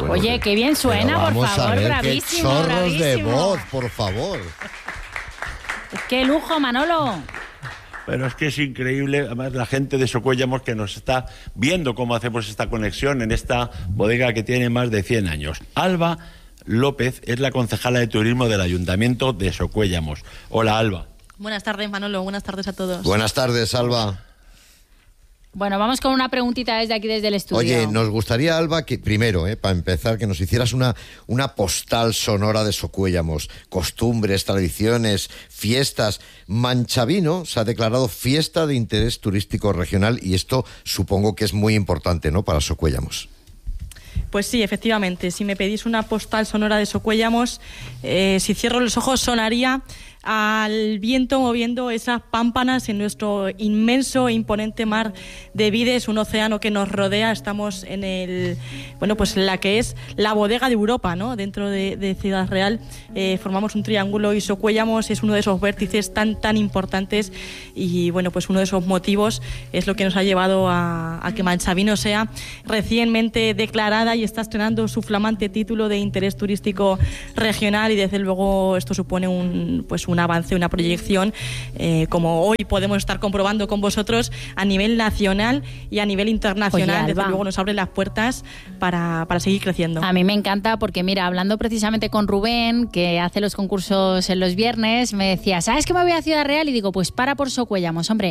bueno. Oye, qué bien suena, por favor, bravísimo, qué chorros bravísimo. de voz, por favor. Qué lujo, Manolo. Pero es que es increíble, además la gente de Socuéllamos que nos está viendo cómo hacemos esta conexión en esta bodega que tiene más de 100 años. Alba López es la concejala de turismo del Ayuntamiento de Socuéllamos. Hola, Alba. Buenas tardes, Manolo. Buenas tardes a todos. Buenas tardes, Alba. Bueno, vamos con una preguntita desde aquí, desde el estudio. Oye, nos gustaría, Alba, que primero, para empezar, que nos hicieras una postal sonora de Socuéllamos. Costumbres, tradiciones, fiestas. Manchavino se ha declarado fiesta de interés turístico regional y esto supongo que es muy importante, ¿no?, para Socuéllamos. Pues sí, efectivamente. Si me pedís una postal sonora de Socuéllamos, si cierro los ojos sonaría al viento moviendo esas pámpanas en nuestro inmenso e imponente mar de Vides, un océano que nos rodea. Estamos en pues la que es la bodega de Europa, ¿no?, dentro de Ciudad Real. Formamos un triángulo y Socuéllamos es uno de esos vértices tan importantes y bueno, pues uno de esos motivos es lo que nos ha llevado a que Manchavino sea recientemente declarada y está estrenando su flamante título de interés turístico regional, y desde luego esto supone un avance, una proyección, como hoy podemos estar comprobando con vosotros a nivel nacional y a nivel internacional. Oye, desde luego nos abre las puertas para seguir creciendo. A mí me encanta porque, mira, hablando precisamente con Rubén, que hace los concursos en los viernes, me decía, ¿sabes que me voy a Ciudad Real? Y digo, pues para por Socuéllamos, hombre.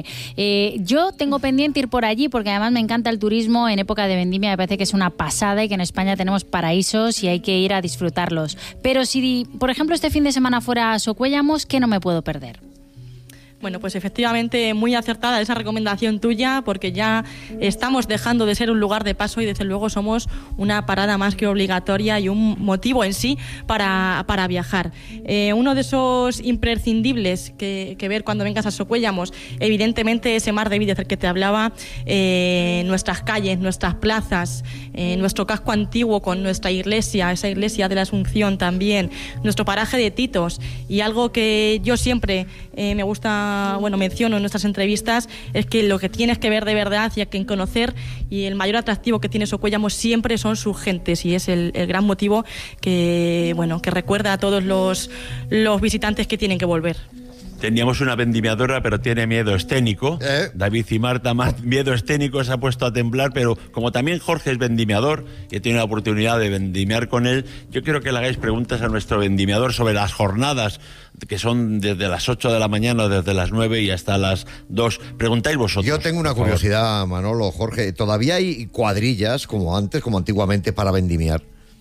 Yo tengo pendiente ir por allí porque además me encanta el turismo en época de vendimia, me parece que es una pasada y que en España tenemos paraísos y hay que ir a disfrutarlos. Pero si, por ejemplo, este fin de semana fuera a Socuéllamos, ¿qué no me puedo perder? Bueno, pues efectivamente muy acertada esa recomendación tuya, porque ya estamos dejando de ser un lugar de paso y desde luego somos una parada más que obligatoria y un motivo en sí para viajar. Uno de esos imprescindibles que ver cuando vengas a Socuéllamos, evidentemente ese mar de Vides del que te hablaba, nuestras calles, nuestras plazas, nuestro casco antiguo con nuestra iglesia, esa iglesia de la Asunción también, nuestro paraje de Titos, y algo que yo siempre me gusta, menciono en nuestras entrevistas, es que lo que tienes que ver de verdad y hay que conocer, y el mayor atractivo que tiene Socuéllamos siempre son sus gentes, y es el gran motivo que recuerda a todos los visitantes que tienen que volver. Teníamos una vendimiadora, pero tiene miedo escénico. David y Marta, más miedo escénico, se ha puesto a temblar, pero como también Jorge es vendimiador y tiene la oportunidad de vendimiar con él, yo quiero que le hagáis preguntas a nuestro vendimiador sobre las jornadas, que son desde las 8 de la mañana, desde las 9 y hasta las 2. Preguntáis vosotros. Yo tengo una curiosidad, Manolo, Jorge. ¿Todavía hay cuadrillas, como antes, como antiguamente, para vendimiar?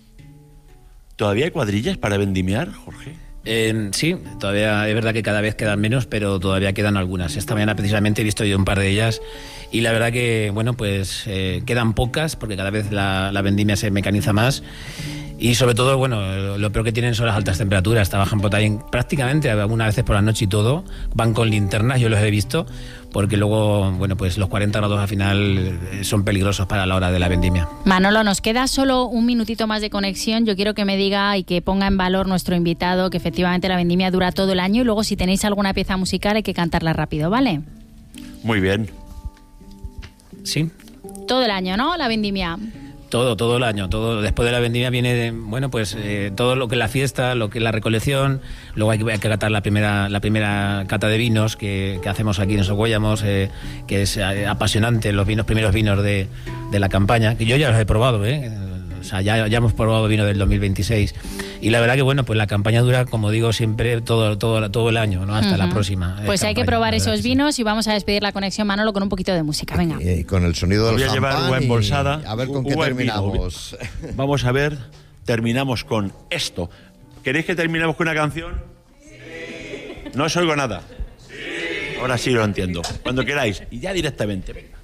¿Todavía hay cuadrillas para vendimiar, Jorge? Sí, todavía es verdad que cada vez quedan menos, pero todavía quedan algunas. Esta mañana precisamente he visto yo un par de ellas y la verdad que, quedan pocas porque cada vez la vendimia se mecaniza más. Y sobre todo, lo peor que tienen son las altas temperaturas. Trabajan prácticamente algunas veces por la noche y todo. Van con linternas, yo los he visto, porque luego, los 40 grados al final son peligrosos para la hora de la vendimia. Manolo, nos queda solo un minutito más de conexión. Yo quiero que me diga y que ponga en valor nuestro invitado que efectivamente la vendimia dura todo el año y luego si tenéis alguna pieza musical hay que cantarla rápido, ¿vale? Muy bien. Sí. Todo el año, ¿no? La vendimia. Todo el año, todo después de la vendimia viene todo lo que es la fiesta, lo que es la recolección, luego hay que catar la primera cata de vinos que hacemos aquí en Socuéllamos, que es apasionante, los primeros vinos de la campaña, que yo ya los he probado, o sea, ya hemos probado vino del 2026 y la verdad que la campaña dura, como digo siempre, todo el año, ¿no? Hasta la próxima. Pues hay que probar esos vinos y vamos a despedir la conexión, Manolo, con un poquito de música, venga. Y con el sonido del champán. Voy a llevar uva embolsada. A ver con qué terminamos. Vamos a ver, terminamos con esto. ¿Queréis que terminemos con una canción? Sí. No os oigo nada. Sí. Ahora sí lo entiendo. Cuando queráis. Y ya directamente, venga.